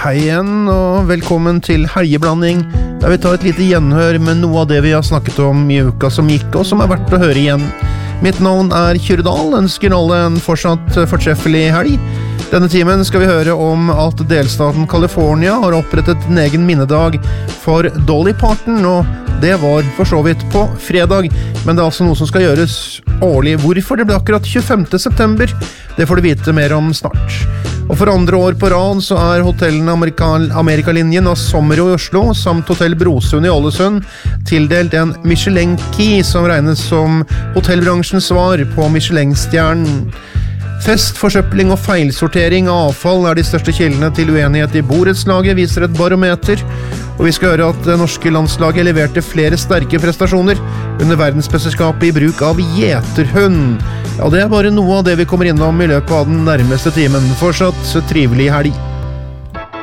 Hei igjen, og velkommen til Helgeblanding, der vi tar et lite gjenhør med noe av det vi har snakket om i uka som gikk, og som verdt å høre igjen. Mitt navn Kyrre Dahl, ønsker alle en fortsatt fortreffelig helg. Denne timen skal vi høre om at delstaten California har opprettet en egen minnedag for Dolly Parton, og det var for så vidt på fredag, men det er altså noe som skal gjøres årlig. Hvorfor det ble akkurat 25. september, det får du vite mer om snart. Og for andre år på rad så hotellene Amerikalinjen og Sommerro i Oslo samt Hotell Brosund i Ålesund tildelt en Michelin-key som regnes som hotellbransjens svar på Michelin-stjernen. Fest, forsøpling og feilsortering av avfall de største kildene til uenighet i borettslaget, viser et barometer. Og vi skal høre at det norske landslaget leverte flere sterke prestasjoner under verdensmesterskapet i bruk av gjeterhund. Ja, det bare noe av det vi kommer innom i løpet av den nærmeste timen. Fortsatt trivelig helg.